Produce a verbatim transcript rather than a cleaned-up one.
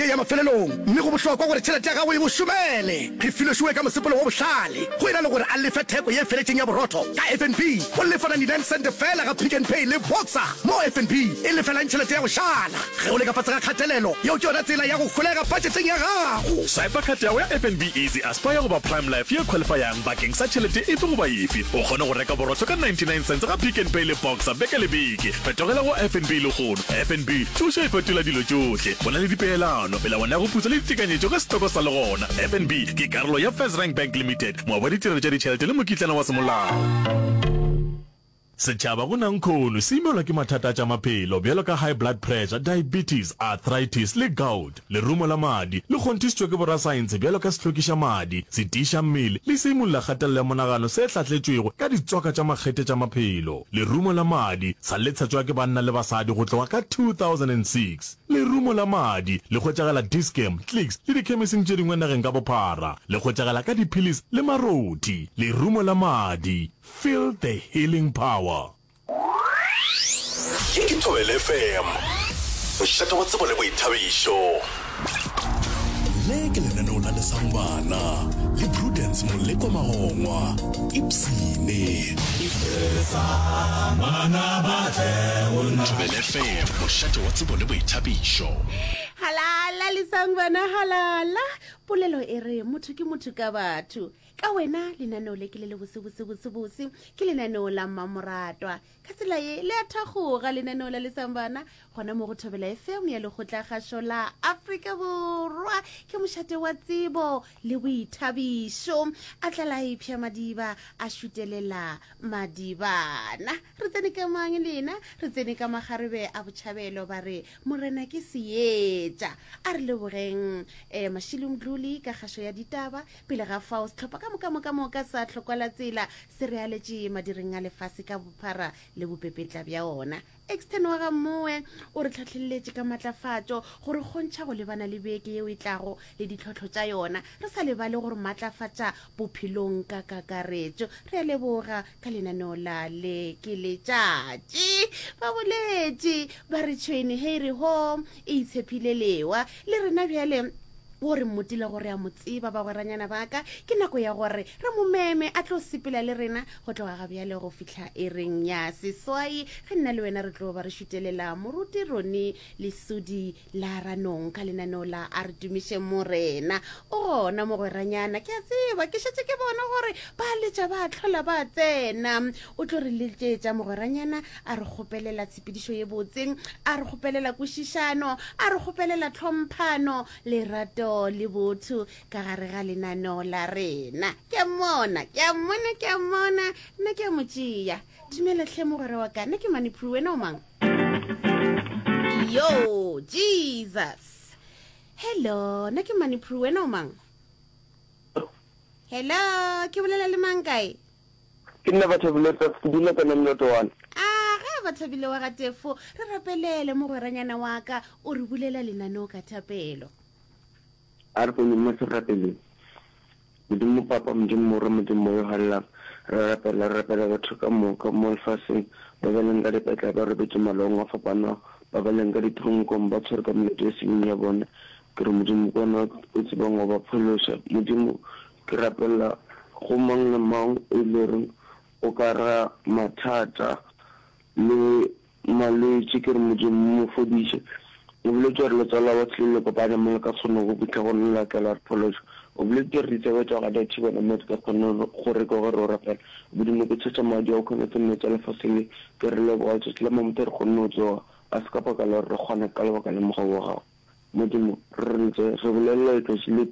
ya mafelelong mme go bohlokwa gore tšhelete ya gago e bošomele re filošiwe ka mosepolo wa bohlale go ena le gore a lefe theko ye feletseng ya borotho ka F N B go lefa ninety-nine cent fela ga Pick n Pay le Boxer mo F N B e lefelang tšhelete ya go šala ge o le ka fatse ga kgatelelo yeo ke yona tsela ya go golega budgeteng ya gago swipe card ya go ya F N B Easy aspire goba Prime Life ye qualifyang bakeng sa tšhelete efe goba efe o kgone go reka borotho ka ninety-nine cents ga Pick n Pay le Boxer beke le beke fetogela go F N B le kgono F N B thuša e fetola dilo tšohle bona le dipeelano melawana ya go putsa le ditekanyetšo ka setoko sa le gona F N B ke karolo ya First Rank Bank Limited moa wa ditirelo tša ditšhelete le mokitlana wa semolao setšhaba go nang khono se imelwa ke mathata tša maphelo bjalo ka high blood pressure diabetes arthritis le gout lerumo la madi le kgonthišitšwe ke borasaense bjalo ka sehlokiša madi setiša mmele le se imolola kgatelelo ya monagano se hlatletšwego ka ditswaka tša makgete tša maphelo lerumo la madi sa le tshetšwa ke banna le basadi go tloga ka two thousand six lerumo la madi le hwetšagela Dischem Clicks le dikhemising tše dingwe nageng ka bophara le hwetšagela ka diphilis le maroti lerumo la madi feel the healing power ke ke Thobela F M mošate wa tsebo le boithabišo le ke lenaneo la lesambana le Prudence Moleko Magongwa ipsine Thobela F M mošate wa tsebo le boithabišo halala lesambana halala polelo e re motho ke motho ka batho ka wena lenaneo le ke le bosebosebosebose ke lenaneo la mmamoratwa ka tsela ye le a thagoga lenaneo la lesambana gona mo go Thobela F M ya lekgotla kgašo la Afrika Borwa ke mošate wa tsebo le boithabišo a tlala ipšha madiba a šutelela madibana re tsene ka mang lena re tsene ka magarebe a botšhabelo ba re morena ke seetša a re lebogeng um Mashilo Mdluli ka kgašo ya ditaba pele ga fao setlhopha ka moka moka moka sa tlhokwala tsela se re aletše madiring a lefase ka bophara le bopepetla bja ona extern wa ga mmoe o re tlhatlheletse ka matlafatšo gore kgontšha go lebana le beke yeo e tlago le ditlhotlho tša yona re sa lebale gore matlafatša bophelong ka kakaretšo re a leboga ka lenaneo la le ke letšatši ba boletše ba re tšhweni hei re home e itshepile lewa le rena bjale gore motile gore a motseba ba goranyana baka ke nako ya gore re mo meme a tlo sepela le rena go tloga ga bjale go fihla e reng ya seswai ge nna le wena re tlo ba re šutelela moruti Roni Lesudi la ranong ka lenaneo la a re tumiše morena o gona mo goranyana ke a tseba ke šetše ke bona gore ba letša ba tlhola ba tsena o tlo re letšetša mo goranyana a re kgopelela tshepedišo ye botseng a re kgopelela kwešišano a re kgopelela tlhomphano lerato le botho ka gare ga lenaneo la rena ke mona ke mona ke mona nna ke motšea dumela hle mogwera wa ka nna ke Manipru wena o mang yo Jesus hello nna ke Manipru wena o mang hello ke bolela le mang kae ke nna Bathabile ke dula ka Nomloto one ah ga Bathabile wa ga Tefo re rapelele mogweranyana wa ka o re bulela lenaneo ka thapelo a re pele mo se rapele modimo papa modimo re modimo yo halla re rapela re rapela batho ka mo ka mo lefaseng ba ba leng ka dipetla ba re betse malong a fapana ba ba leng ka dithongkong ba tshwere ka medicine ya bona ke re modimo bona o tsebang go ba pholosa modimo ke rapela go mang le mang e le re o ka ra mathata le malwetse ke re modimo mo fodishe o bile ke re le tsala wa tlile go bana mo ka tshono go butla go nna ka la pholoso o bile ke re tse batho ga dathi bona mo ka tshono gore go gore o rapela bodimo go tsetsa madi o kgone tsone tsala fasile ke re le go tsetla mo mter go nno tso a ska pa ka le re gone ka le ba ka le mo go ga modimo re ntse re bolelle e tlo